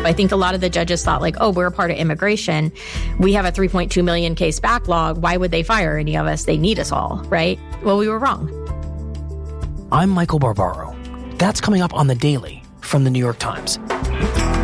I think a lot of the judges thought like, oh, we're a part of immigration. We have a 3.2 million case backlog. Why would they fire any of us? They need us all, right? Well, we were wrong. I'm Michael Barbaro. That's coming up on The Daily from The New York Times.